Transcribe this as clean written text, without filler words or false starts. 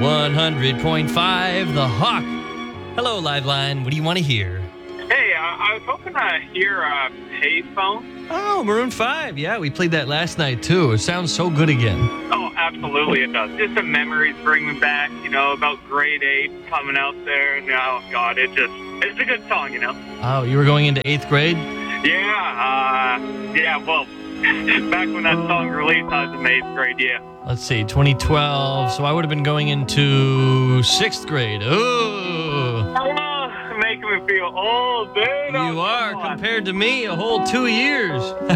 100.5 The Hawk. Hello, Liveline. What do you want to hear? Hey, I was hoping to hear Payphone. Oh, Maroon 5. Yeah, we played that last night, too. It sounds so good again. Oh, absolutely it does. Just the memories bring me back, about grade 8 coming out there. And, oh, God, it's a good song, Oh, you were going into 8th grade? Well, back when that song released, I was in 8th grade, yeah. Let's see, 2012. So I would have been going into 6th grade. Ooh. Oh, making me feel old, dude. You are, compared to me, a whole 2 years.